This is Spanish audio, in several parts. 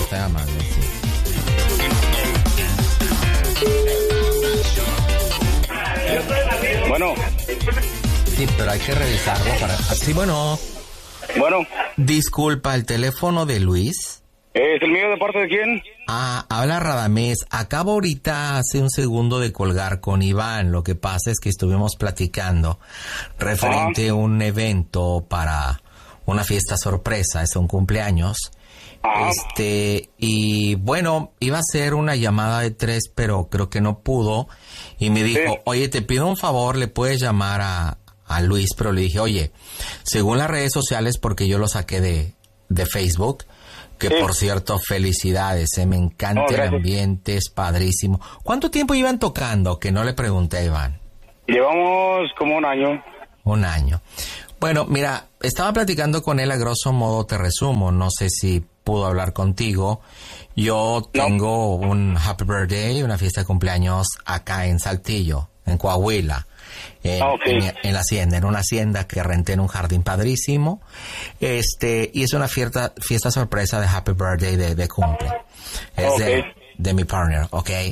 está llamando. Sí. Bueno. Sí, pero hay que revisarlo para... Sí, bueno. Bueno. Disculpa, ¿el teléfono de Luis? ¿Es el mío de parte de quién? Habla Radamés. Acabo ahorita hace un segundo de colgar con Iván. Lo que pasa es que estuvimos platicando referente a un evento para una fiesta sorpresa, es un cumpleaños. Y bueno, iba a ser una llamada de 3, pero creo que no pudo. Y me dijo, oye, te pido un favor, le puedes llamar a Luis, pero le dije, oye, según las redes sociales, porque yo lo saqué de Facebook, que por cierto, felicidades, me encanta el ambiente, es padrísimo. ¿Cuánto tiempo iban tocando? Que no le pregunté a Iván. Llevamos como un año. Un año. Bueno, mira, estaba platicando con él, a grosso modo te resumo, no sé si pudo hablar contigo. Yo tengo un happy birthday, una fiesta de cumpleaños acá en Saltillo, en Coahuila. En la hacienda, en una hacienda que renté en un jardín padrísimo, y es una fiesta sorpresa de happy birthday de cumple. Es de mi partner,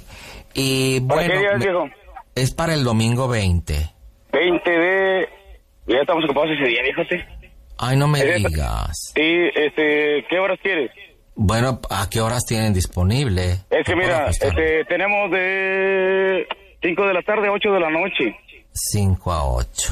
y bueno, ¿qué día, es para el domingo 20. 20 de... Ya estamos ocupados ese día, fíjate. Ay, no me digas. Sí, ¿qué horas quieres? Bueno, ¿a qué horas tienen disponible? Es que mira, tenemos de 5 de la tarde a 8 de la noche. 5 a 8.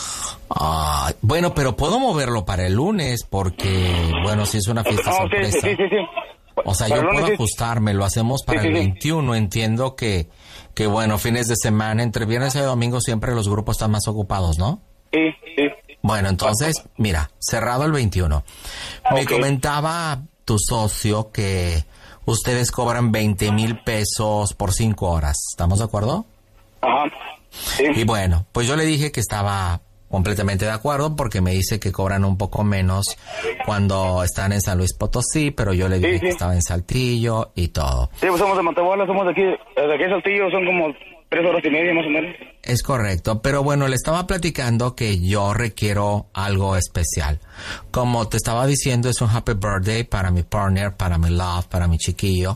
Bueno, pero puedo moverlo para el lunes porque, bueno, si es una fiesta sorpresa. Sí. O sea, yo puedo ajustarme, lo hacemos para el 21. Entiendo que, bueno, fines de semana, entre viernes y domingo siempre los grupos están más ocupados, ¿no? Sí. Bueno, entonces, mira, cerrado el 21. Me comentaba tu socio que ustedes cobran 20,000 pesos por 5 horas. ¿Estamos de acuerdo? Ajá. Sí. Y bueno, pues yo le dije que estaba completamente de acuerdo porque me dice que cobran un poco menos cuando están en San Luis Potosí, pero yo le dije que estaba en Saltillo y todo. Sí, pues somos de Matehuala, somos de aquí en Saltillo, son como 3 horas y media más o menos. Es correcto, pero bueno, le estaba platicando que yo requiero algo especial. Como te estaba diciendo, es un happy birthday para mi partner, para mi love, para mi chiquillo.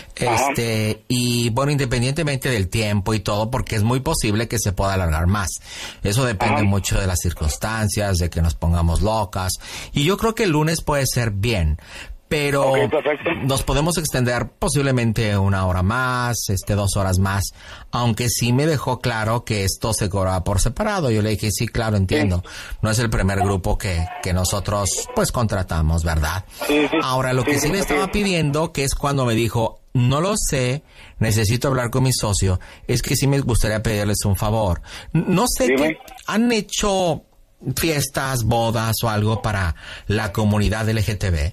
Y bueno, independientemente del tiempo y todo, porque es muy posible que se pueda alargar más. Eso depende mucho de las circunstancias, de que nos pongamos locas. Y yo creo que el lunes puede ser bien. Pero nos podemos extender posiblemente 1 hora más, 2 horas más, aunque sí me dejó claro que esto se cobraba por separado. Yo le dije, sí, claro, entiendo. No es el primer grupo que nosotros, pues, contratamos, ¿verdad? Ahora, lo que sí le estaba pidiendo, que es cuando me dijo, no lo sé, necesito hablar con mi socio, es que sí me gustaría pedirles un favor. No sé qué han hecho... fiestas, bodas o algo para la comunidad LGTB.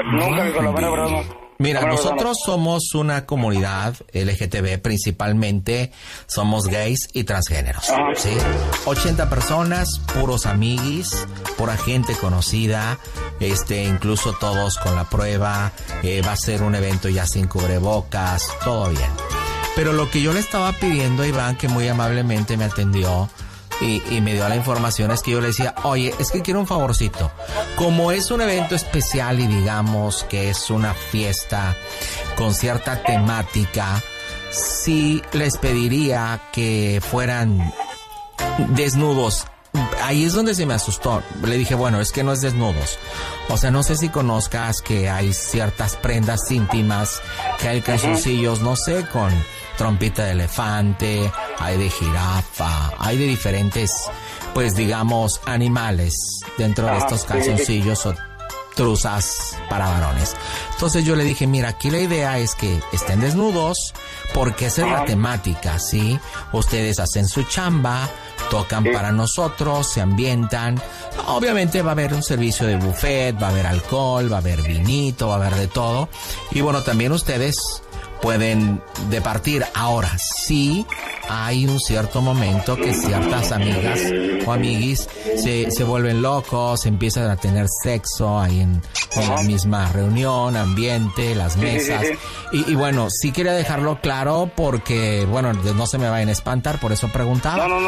Mira, nosotros somos una comunidad LGTB, principalmente somos gays y transgéneros, ¿sí? 80 personas, puros amiguis, pura gente conocida, incluso todos con la prueba, va a ser un evento ya sin cubrebocas, todo bien. Pero lo que yo le estaba pidiendo a Iván, que muy amablemente me atendió, y me dio la información, es que yo le decía, oye, es que quiero un favorcito. Como es un evento especial y digamos que es una fiesta con cierta temática, sí les pediría que fueran desnudos. Ahí es donde se me asustó. Le dije, bueno, es que no es desnudos. O sea, no sé si conozcas que hay ciertas prendas íntimas, que hay calzoncillos, no sé, con trompita de elefante, hay de jirafa, hay de diferentes, pues digamos, animales dentro de estos calzoncillos o truzas para varones. Entonces yo le dije, mira, aquí la idea es que estén desnudos porque esa es la temática, ¿sí? Ustedes hacen su chamba, tocan para nosotros, se ambientan. Obviamente va a haber un servicio de buffet, va a haber alcohol, va a haber vinito, va a haber de todo. Y bueno, también ustedes pueden departir. Ahora, sí hay un cierto momento que ciertas amigas o amiguis se vuelven locos, empiezan a tener sexo ahí en la misma reunión, ambiente, las mesas. Y bueno, sí quería dejarlo claro porque, bueno, no se me vayan a espantar, por eso preguntaba. No.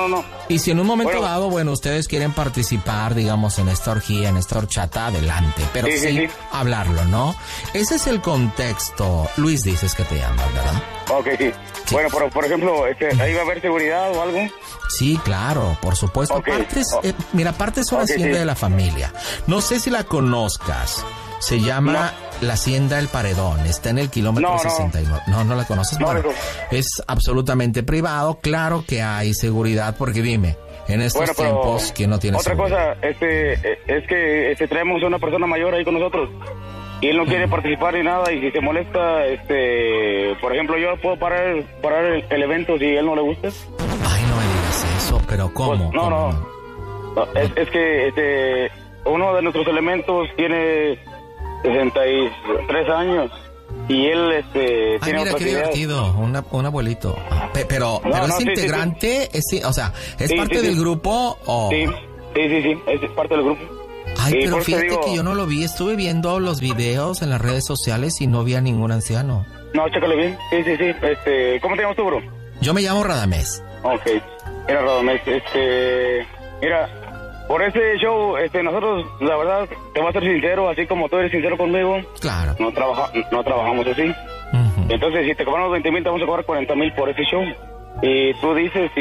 Y si en un momento dado, bueno, ustedes quieren participar, digamos, en esta orgía, en esta horchata, adelante. Pero sí hablarlo, ¿no? Ese es el contexto. Luis, dices que te llamas, ¿verdad? Ok, sí. Bueno, por ejemplo, ¿ahí va a haber seguridad o algo? Sí, claro, por supuesto. Aparte es una hacienda de la familia. No sé si la conozcas. Se llama la Hacienda El Paredón. Está en el kilómetro 69. No la conoces. Bueno, es absolutamente privado. Claro que hay seguridad, porque dime, en estos tiempos, ¿quién no tiene seguridad? Otra cosa, es que traemos a una persona mayor ahí con nosotros. Y él no quiere participar ni nada, y si se molesta, por ejemplo, yo puedo parar el evento si a él no le gusta. Ay, no me digas eso, pero ¿cómo? Pues, no. Es que uno de nuestros elementos tiene 63 años y él tiene mira qué divertido, un abuelito. Pero es integrante, sí. ¿Es parte del grupo o...? Sí, es parte del grupo. Ay, pero fíjate que yo no lo vi. Estuve viendo los videos en las redes sociales y no vi a ningún anciano. No, chécale bien. Sí. ¿Cómo te llamas tú, bro? Yo me llamo Radamés. Ok. Mira, Radamés, mira, por ese show, nosotros, la verdad, te voy a ser sincero, así como tú eres sincero conmigo. Claro. No trabajamos así. Uh-huh. Entonces, si te cobramos 20,000, te vamos a cobrar 40,000 por ese show. Y tú dices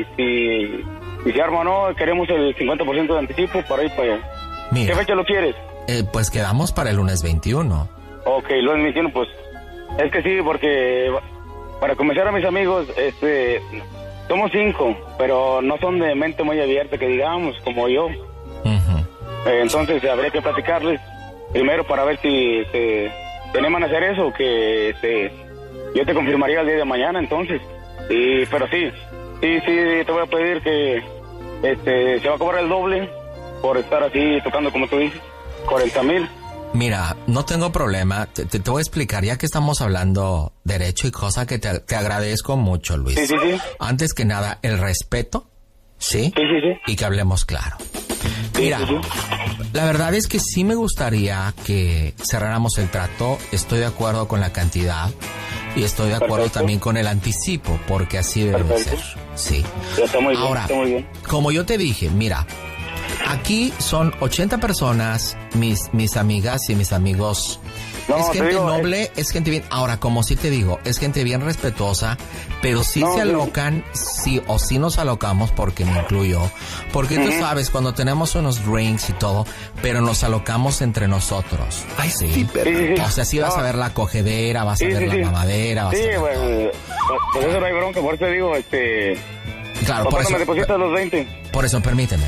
si se arma o no, queremos el 50% de anticipo para ir para allá. Mira, ¿qué fecha lo quieres? Pues quedamos para el lunes 21. Ok, lunes 21, pues es que sí, porque para convencer a mis amigos, somos 5, pero no son de mente muy abierta, que digamos, como yo. Uh-huh. Entonces habría que platicarles primero para ver si se animan a hacer eso, que yo te confirmaría el día de mañana, entonces. Pero sí, te voy a pedir que se va a cobrar el doble por estar así tocando como tú dices, 40,000. Mira, no tengo problema, te voy a explicar, ya que estamos hablando derecho y cosa que te agradezco mucho, Luis. Sí. Antes que nada, el respeto, ¿sí? Sí. Y que hablemos claro. Mira, la verdad es que sí me gustaría que cerráramos el trato. Estoy de acuerdo con la cantidad y estoy de acuerdo también con el anticipo, porque así debe de ser. Sí. Está muy bien, ahora, está muy bien. Como yo te dije, mira, aquí son 80 personas, mis amigas y mis amigos. Es gente noble, es gente bien. Ahora, como sí te digo, es gente bien respetuosa, pero sí se alocan, sí nos alocamos, porque me incluyo. Porque tú sabes, cuando tenemos unos drinks y todo, pero nos alocamos entre nosotros. Ay, sí. O sea, sí vas a ver la cogedera, vas a ver la mamadera, vas a ver... pues eso no hay bronca, por eso te digo, Claro, por eso... me depositas los 20. Por eso, permíteme.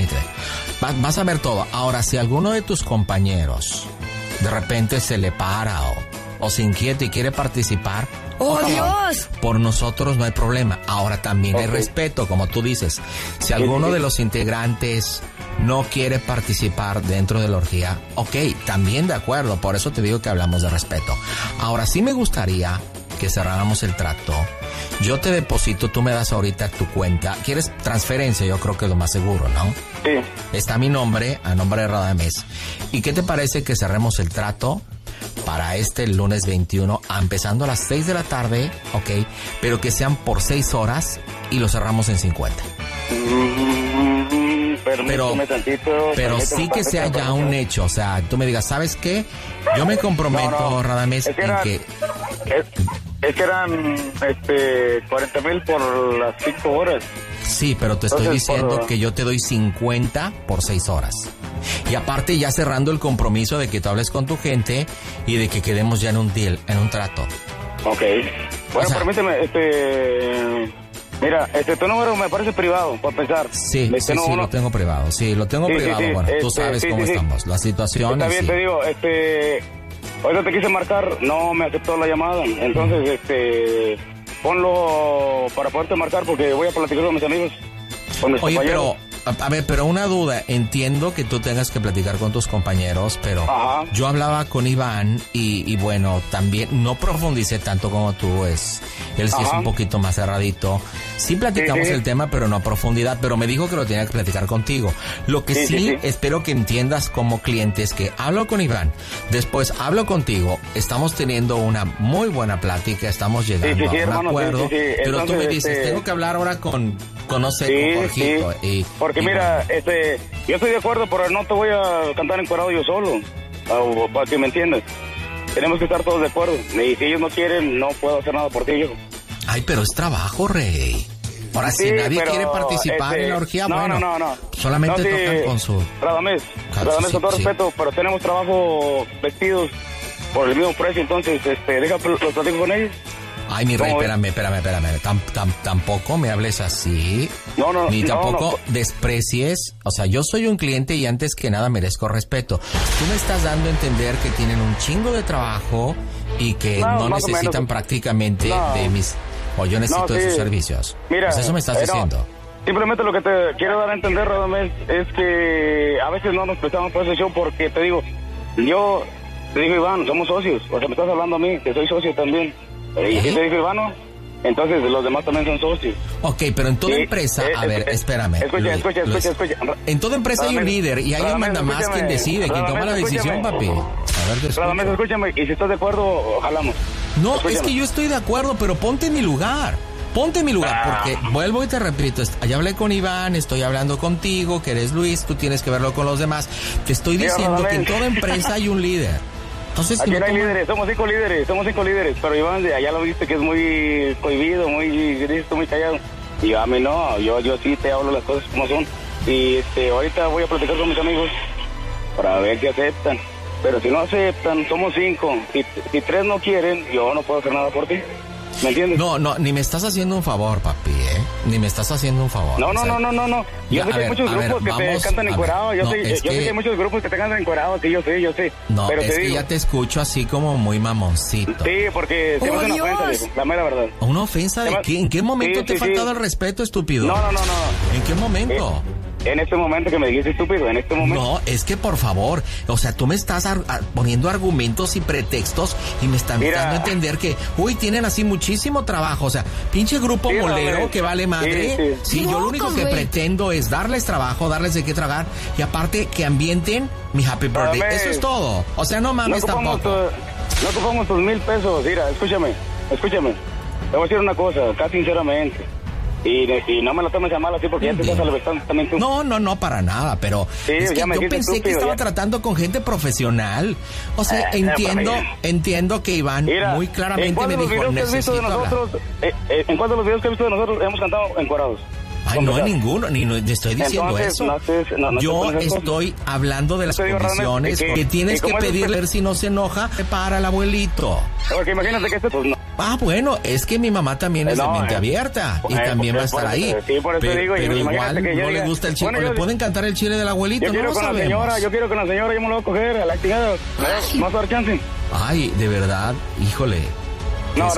Vas a ver todo. Ahora, si alguno de tus compañeros de repente se le para o se inquieta y quiere participar, ¡oh, Dios! Por nosotros no hay problema. Ahora también hay respeto, como tú dices. Si alguno de los integrantes no quiere participar dentro de la orgía, también de acuerdo. Por eso te digo que hablamos de respeto. Ahora sí me gustaría que cerráramos el trato. Yo te deposito, tú me das ahorita tu cuenta. ¿Quieres transferencia? Yo creo que es lo más seguro, ¿no? Sí. Está mi nombre, a nombre de Radamés. ¿Y qué te parece que cerremos el trato para lunes 21, empezando a las 6 de la tarde, pero que sean por 6 horas y lo cerramos en 50? Pero sí que sea ya un hecho, o sea, tú me digas, ¿sabes qué? Yo me comprometo, Radamés, en que... Es que eran 40,000 por las 5 horas. Sí, pero te estoy diciendo que yo te doy 50 por 6 horas. Y aparte ya cerrando el compromiso de que tú hables con tu gente y de que quedemos ya en un deal, en un trato. Ok. Bueno, permíteme, mira, tu número me parece privado, para empezar. Sí, lo tengo privado. Sí, lo tengo privado. Bueno, tú sabes cómo estamos, la situación. Está bien, te digo, ahorita te quise marcar, no me aceptó la llamada, entonces, ponlo para poderte marcar porque voy a platicar con mis amigos, con mis compañeros. Pero A ver, pero una duda. Entiendo que tú tengas que platicar con tus compañeros, pero yo hablaba con Iván y bueno, también no profundicé tanto como tú. Él sí es un poquito más cerradito. Sí platicamos el tema, pero no a profundidad. Pero me dijo que lo tenía que platicar contigo. Lo que sí espero que entiendas como cliente es que hablo con Iván, después hablo contigo, estamos teniendo una muy buena plática, estamos llegando a un acuerdo, pero tú me dices, tengo que hablar ahora con no sé, con Jorgito. Porque mira, yo estoy de acuerdo, pero no te voy a cantar encuadrado yo solo, para que me entiendas. Tenemos que estar todos de acuerdo. Y si ellos no quieren, no puedo hacer nada por ti, hijo. Ay, pero es trabajo, Rey. Ahora, si nadie quiere participar en la orgía, no. Solamente tocan con su... Radamés, con todo respeto, pero tenemos trabajo vestidos por el mismo precio, entonces, déjame los platico con ellos. Ay, mi Rey, espérame. Tampoco me hables así. No. Ni tampoco desprecies. O sea, yo soy un cliente y antes que nada merezco respeto. Tú me estás dando a entender que tienen un chingo de trabajo y que no necesitan prácticamente de mis... O yo necesito de sus servicios. Mira, pues eso me estás diciendo. Simplemente lo que te quiero dar a entender, Radamés, es que a veces no nos prestamos por ese show porque te digo, yo te digo, Iván, somos socios. O sea, me estás hablando a mí, que soy socio también. Y si te digo, Iván, entonces los demás también son socios. Ok, pero en toda empresa, a ver, espérame. Escucha. En toda empresa hay un líder y hay un mandamás quien decide, quien toma la decisión, papi. A ver, te escucho. Escúchame, y si estás de acuerdo, jalamos. No, es que yo estoy de acuerdo, pero ponte en mi lugar. Porque vuelvo y te repito, ya hablé con Iván, estoy hablando contigo, que eres Luis, tú tienes que verlo con los demás. Te estoy diciendo que en toda empresa hay un líder. Entonces, aquí no hay líderes, somos cinco líderes, pero Iván, allá lo viste que es muy cohibido, muy callado. Y a mí no, yo sí te hablo las cosas como son. Y ahorita voy a platicar con mis amigos para ver si aceptan. Pero si no aceptan, somos 5. Si 3 no quieren, yo no puedo hacer nada por ti. ¿Me entiendes? No, ni me estás haciendo un favor, papi, Ni me estás haciendo un favor. No. Yo sé que hay muchos grupos que te cantan encuerados. Yo sé que hay muchos grupos que te cantan encuerados, sí, yo sé. No, pero es que ya te escucho así como muy mamoncito. Sí, porque se me hace una ofensa, viejo, la mera verdad. ¿Una ofensa de qué? ¿En qué momento te he faltado el respeto, estúpido? No. ¿En qué momento? En este momento que me dijiste estúpido, en este momento. No, es que por favor, o sea, tú me estás poniendo argumentos y pretextos y me están dando a entender que, tienen así muchísimo trabajo, o sea, pinche grupo molero que vale madre. Sí, yo lo único que pretendo es darles trabajo, darles de qué tragar y aparte que ambienten mi happy birthday. Eso es todo. O sea, no mames tampoco. No ocupamos tus $1,000. Mira, escúchame. Te voy a decir una cosa, acá sinceramente. Y no me lo tomes a mal así porque ya te estás albertando también tú. No, para nada, pero es que yo pensé que estaba tratando con gente profesional. O sea, entiendo que Iván muy claramente me dijo, necesito hablar. ¿En cuántos de los videos que has visto de nosotros hemos cantado encuadrados? Ay, no, en ninguno, ni estoy diciendo eso. Yo estoy hablando de las condiciones que tienes que pedirle, a ver si no se enoja, para el abuelito. Porque imagínate que pues no. Bueno, es que mi mamá también es de mente abierta y también va a estar ahí. Sí, por eso digo, pero igual no le gusta el chile. ¿Le pueden cantar el chile del abuelito? Yo quiero con la señora, yo me lo voy a coger a la chingada. ¿Más dar chance? Ay, de verdad, híjole. No.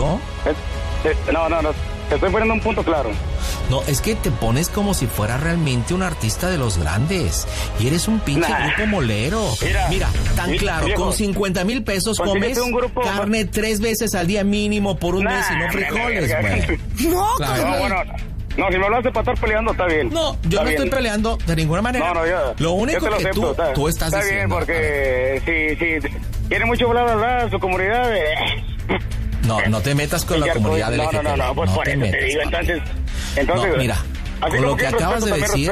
Te estoy poniendo un punto claro. No, es que te pones como si fuera realmente un artista de los grandes. Y eres un pinche grupo molero. Mira, tan claro, viejo, con 50,000 pesos comes carne 3 veces al día mínimo por un mes y no frijoles, güey. No, si me hablas de para estar peleando, está bien. No, yo no estoy peleando de ninguna manera. Lo único que tú estás diciendo. Está bien, porque si tiene mucho bla, su comunidad... No te metas con la comunidad del LGTB. No, pues por eso te digo, entonces... No, mira, con lo que acabas de decir,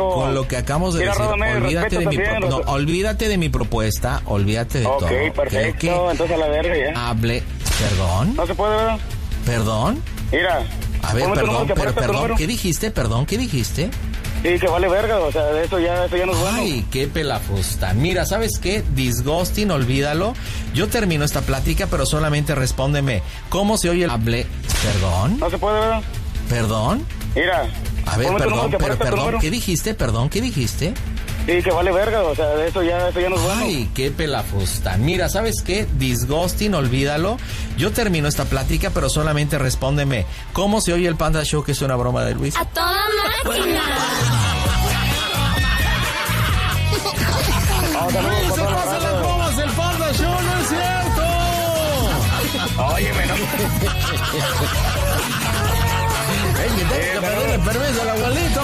olvídate de mi propuesta, olvídate de todo. Ok, perfecto, entonces a la verga ya. ¿Perdón? No se puede, ¿verdad? ¿Perdón? Mira. A ver, perdón, ¿qué dijiste? Sí, que vale verga, o sea, eso ya no es bueno. Ay, qué pelafustán. Mira, ¿sabes qué? Disgusting, olvídalo. Yo termino esta plática, pero solamente respóndeme. ¿Cómo se oye el ¿Perdón? No se puede, ¿verdad? ¿Perdón? Mira. A ver, perdón, ¿qué dijiste? Sí, que vale verga, o sea, eso ya no es bueno. Ay, qué pelafustán. Mira, ¿sabes qué? Disgusting, olvídalo. Yo termino esta plática, pero solamente respóndeme. ¿Cómo se oye el Panda Show, que es una broma de Luis? ¡A toda máquina! Luis, estás en las bromas del Panda Show, no es cierto. Óyeme, no. ¡Ey, que tengo que pedirle permiso al abuelito!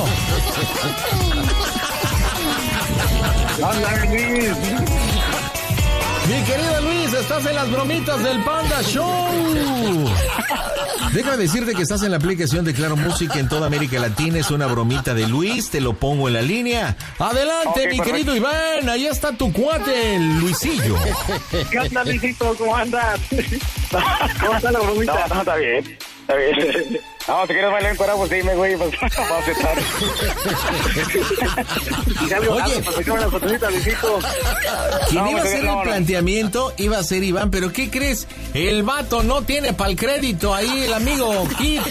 ¡Hola, Luis! Mi querido Luis, estás en las bromitas del Panda Show. Déjame decirte que estás en la aplicación de Claro Música en toda América Latina. Es una bromita de Luis, te lo pongo en la línea. Adelante, mi querido Iván, ahí está tu cuate, el Luisillo. ¿Qué onda, Luisito? ¿Cómo andas? ¿Cómo está la bromita? No, está bien. Está bien. No, si quieres bailar en cuerda, pues dime, güey, pues vamos a aceptar. Oye, quien iba a hacer el planteamiento iba a ser Iván, pero ¿qué crees? El vato no tiene para el crédito ahí, el amigo Kit.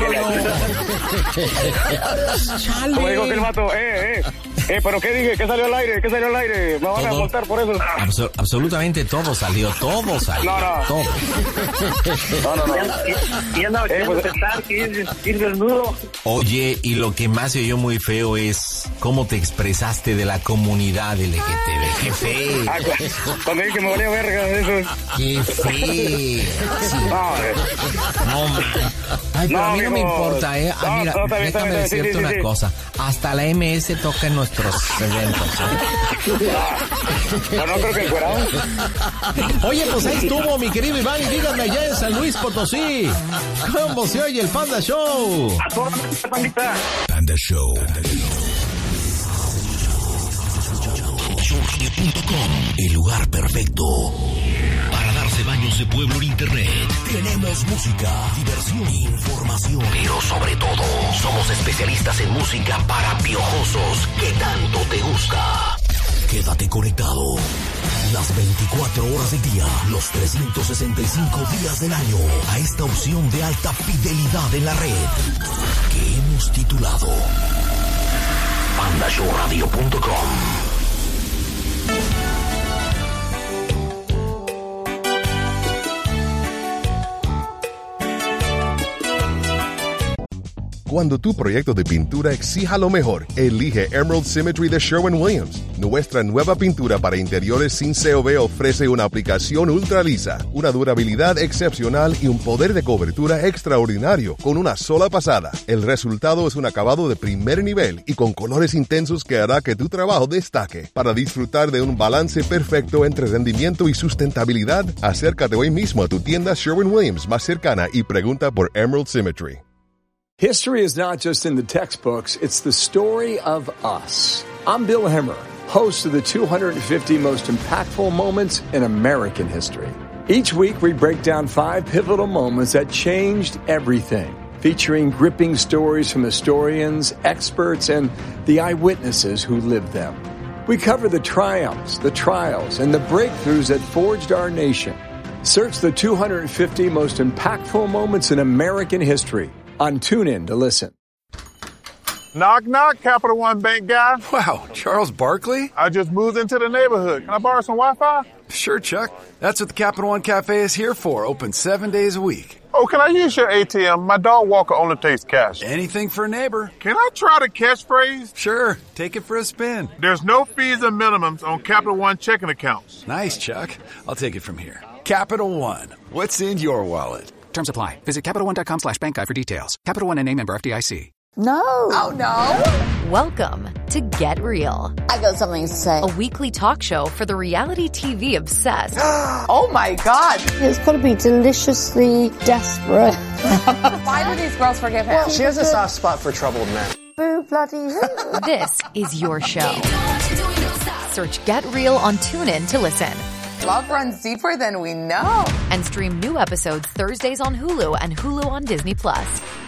Chale. Como digo que el vato, ¿pero qué dije? ¿Qué salió al aire? ¿Qué salió al aire? Me van a multar por eso. Absolutamente todo salió. No. Todo. No. Y andaba queriendo pensar que ir desnudo. Oye, y lo que más se oyó muy feo es cómo te expresaste de la comunidad LGTB. ¡Qué feo! Cuando dije que me valía verga eso. ¡Qué feo! No, man. Ay, pero a mí no me importa, ¿eh? Mira, déjame decirte una cosa. Hasta la MS toca en nuestros eventos, No creo que encuerado. Oye, pues ahí estuvo, mi querido Iván. Y díganme allá en San Luis Potosí, ¿cómo se oye el Panda Show? A toda la pandita. Panda Show. El lugar perfecto para darse baños de pueblo en internet. Tenemos música, diversión, información, pero sobre todo somos especialistas en música para piojosos que tanto te gusta. Quédate conectado las 24 horas del día, los 365 días del año, a esta opción de alta fidelidad en la red que hemos titulado pandashowradio.com. Cuando tu proyecto de pintura exija lo mejor, elige Emerald Symmetry de Sherwin-Williams. Nuestra nueva pintura para interiores sin COV ofrece una aplicación ultra lisa, una durabilidad excepcional y un poder de cobertura extraordinario con una sola pasada. El resultado es un acabado de primer nivel y con colores intensos que hará que tu trabajo destaque. Para disfrutar de un balance perfecto entre rendimiento y sustentabilidad, acércate hoy mismo a tu tienda Sherwin-Williams más cercana y pregunta por Emerald Symmetry. History is not just in the textbooks, it's the story of us. I'm Bill Hemmer, host of the 250 most impactful moments in American history. Each week we break down 5 pivotal moments that changed everything, featuring gripping stories from historians, experts, and the eyewitnesses who lived them. We cover the triumphs, the trials, and the breakthroughs that forged our nation. Search the 250 most impactful moments in American history on TuneIn to listen. Knock, knock, Capital One Bank guy. Wow, Charles Barkley? I just moved into the neighborhood. Can I borrow some Wi-Fi? Sure, Chuck. That's what the Capital One Cafe is here for, open 7 days a week. Oh, can I use your ATM? My dog Walker only takes cash. Anything for a neighbor. Can I try the catchphrase? Sure, take it for a spin. There's no fees or minimums on Capital One checking accounts. Nice, Chuck. I'll take it from here. Capital One. What's in your wallet? Terms apply. Visit CapitalOne.com/bankguide for details. Capital One NA, member FDIC. No. Oh, no. Welcome to Get Real. I got something to say. A weekly talk show for the reality TV obsessed. Oh, my God. It's got to be deliciously desperate. Why do these girls forgive him? Well, she has a soft spot for troubled men. Boo bloody hoo. This is your show. Search Get Real on TuneIn to listen. Love runs deeper than we know. And stream new episodes Thursdays on Hulu and Hulu on Disney+.